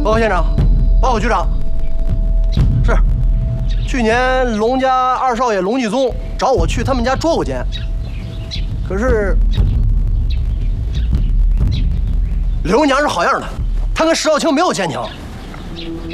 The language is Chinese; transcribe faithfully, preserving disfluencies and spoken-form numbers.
报告县长，报告局长。是，去年龙家二少爷龙继宗找我去他们家捉过奸，可是刘娘是好样的，她跟石少卿没有奸情。